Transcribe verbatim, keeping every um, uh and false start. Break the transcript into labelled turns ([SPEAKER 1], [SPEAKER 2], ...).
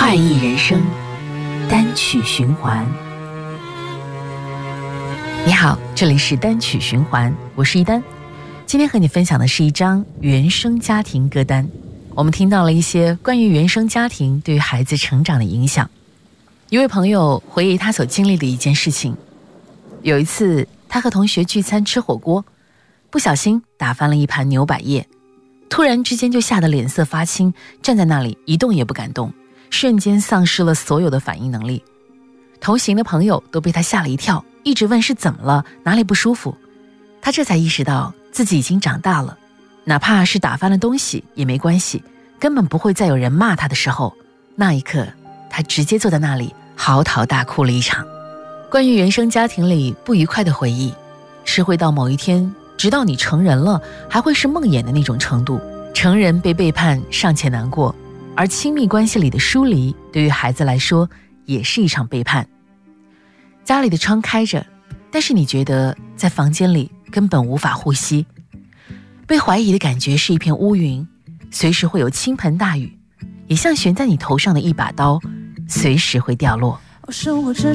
[SPEAKER 1] 快意人生单曲循环。你好，这里是单曲循环，我是一丹。今天和你分享的是一张原生家庭歌单。我们听到了一些关于原生家庭对于孩子成长的影响。一位朋友回忆他所经历的一件事情，有一次他和同学聚餐吃火锅，不小心打翻了一盘牛百叶，突然之间就吓得脸色发青，站在那里一动也不敢动，瞬间丧失了所有的反应能力。同行的朋友都被他吓了一跳，一直问是怎么了，哪里不舒服。他这才意识到自己已经长大了，哪怕是打翻了东西也没关系，根本不会再有人骂他的时候，那一刻他直接坐在那里嚎啕大哭了一场。关于原生家庭里不愉快的回忆，是会到某一天，直到你成人了还会是梦魇的那种程度。成人被背叛尚且难过，而亲密关系里的疏离对于孩子来说也是一场背叛。家里的窗开着，但是你觉得在房间里根本无法呼吸，被怀疑的感觉是一片乌云，随时会有倾盆大雨，也像悬在你头上的一把刀，随时会掉落。
[SPEAKER 2] 生活这